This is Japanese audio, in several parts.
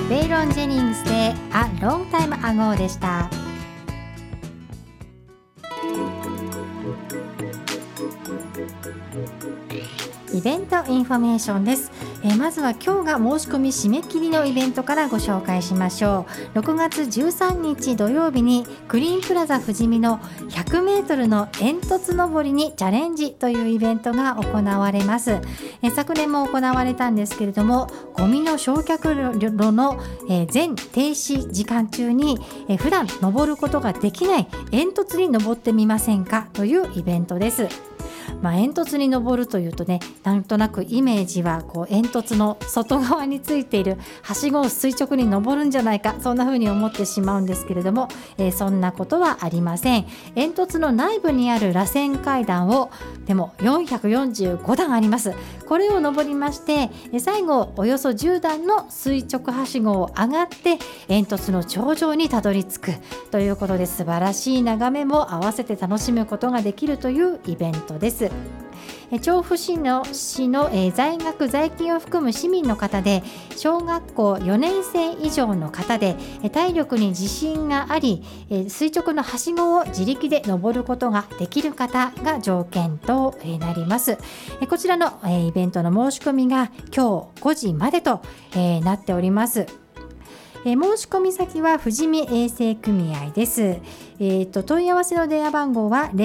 ベイロン・ジェニングスで A Long Time Ago でした。イベントインフォメーションです。まずは今日が申し込み締め切りのイベントからご紹介しましょう。6月13日土曜日にクリーンプラザ富士見の100メートルの煙突登りにチャレンジというイベントが行われます。昨年も行われたんですけれども、ゴミの焼却炉の全停止時間中に普段登ることができない煙突に登ってみませんかというイベントです。煙突に登るというとね、なんとなくイメージは煙突の外側についているはしごを垂直に登るんじゃないか、そんな風に思ってしまうんですけれども、そんなことはありません。煙突の内部にある螺旋階段をでも445段あります。これを登りまして、最後およそ10段の垂直はしごを上がって煙突の頂上にたどり着くということで、素晴らしい眺めも合わせて楽しむことができるというイベントです。調布市の在学在勤を含む市民の方で、小学校4年生以上の方で体力に自信があり、垂直のはしごを自力で登ることができる方が条件となります。こちらのイベントの申し込みが今日5時までとなっております。申し込み先は富士見衛生組合です。問い合わせの電話番号は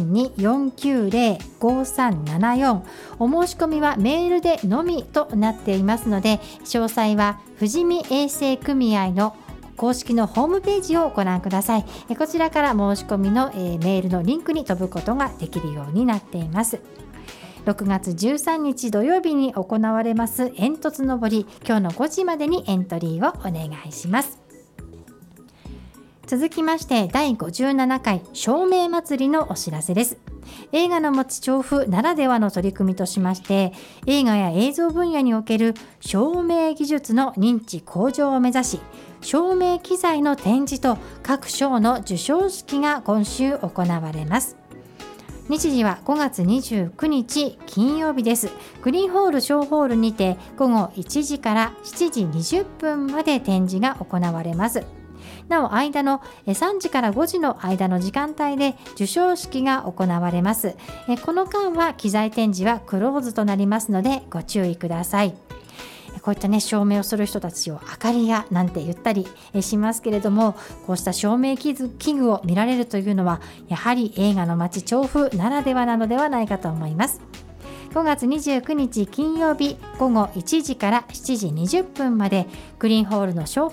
042-490-5374。お申し込みはメールでのみとなっていますので、詳細は富士見衛生組合の公式のホームページをご覧ください。こちらから申し込みのメールのリンクに飛ぶことができるようになっています。6月13日土曜日に行われます煙突登り、今日の5時までにエントリーをお願いします。続きまして第57回照明祭りのお知らせです。映画の街調布ならではの取り組みとしまして、映画や映像分野における照明技術の認知向上を目指し、照明機材の展示と各賞の授賞式が今週行われます。日時は5月29日金曜日です。グリーンホール小ホールにて午後1時から7時20分まで展示が行われます。なお間の3時から5時の間の時間帯で授賞式が行われます。この間は機材展示はクローズとなりますのでご注意ください。こういったね、照明をする人たちを明かり屋なんて言ったりしますけれども、こうした照明器具を見られるというのはやはり映画の街調布ならではなのではないかと思います。5月29日金曜日午後1時から7時20分までグリーンホールの小ホ